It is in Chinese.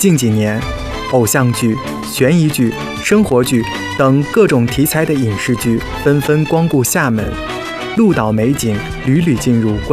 近几年，偶像剧、悬疑剧、生活剧等各种题材的影视剧纷纷光顾厦门，鹭岛美景屡屡进入